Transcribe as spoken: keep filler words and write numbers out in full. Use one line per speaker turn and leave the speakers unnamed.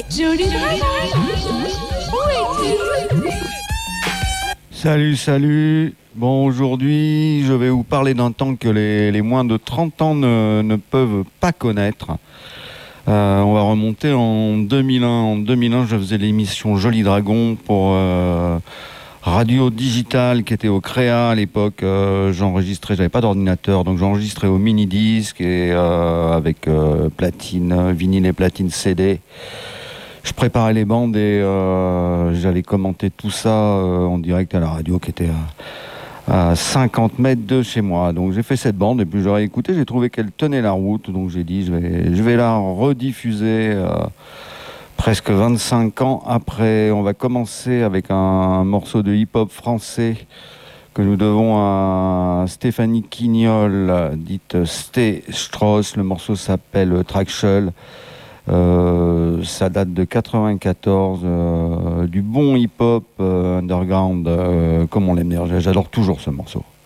Joli Dragon, où es-tu?
Salut, salut. Bon, aujourd'hui, je vais vous parler d'un temps que les, les moins de trente ans ne, ne peuvent pas connaître. Euh, on va remonter en deux mille un. En deux mille un, je faisais l'émission Joli Dragon pour euh, Radio Digital qui était au Créa à l'époque. Euh, j'enregistrais, j'avais pas d'ordinateur, donc j'enregistrais au mini-disque et euh, avec euh, platine, vinyle et platine C D. Je préparais les bandes et euh, j'allais commenter tout ça euh, en direct à la radio qui était à, à cinquante mètres de chez moi. Donc j'ai fait cette bande et puis j'aurais écouté, j'ai trouvé qu'elle tenait la route. Donc j'ai dit je vais, je vais la rediffuser euh, presque vingt-cinq ans après. On va commencer avec un, un morceau de hip-hop français que nous devons à Stéphanie Quignol, dite Sté Strauss. Le morceau s'appelle Trackshell. Euh, ça date de quatre-vingt-quatorze, euh, du bon hip-hop euh, underground, euh, comme on l'aime dire. J'adore toujours ce morceau.